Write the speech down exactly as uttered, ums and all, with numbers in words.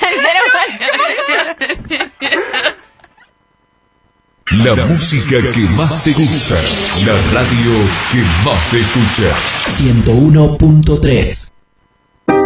La música que más te gusta, la radio que más se escucha. ciento uno punto tres